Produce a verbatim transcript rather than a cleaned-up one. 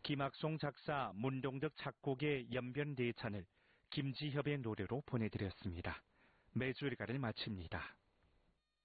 김학송 작사, 문동덕 작곡의 연변대찬을 김지협의 노래로 보내드렸습니다. 매주 일가를 마칩니다.